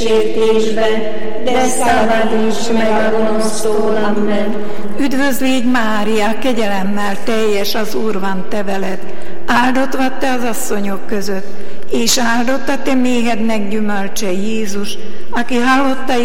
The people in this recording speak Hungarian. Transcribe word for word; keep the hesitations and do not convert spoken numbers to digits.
kísértésbe, de szabadíts meg a gonosztól. Amen. Üdvözl légy, Mária, kegyelemmel teljes, az Úr van te veled. Áldott vagy te az asszonyok között, és áldott a te méhednek gyümölcse, Jézus, aki hallotta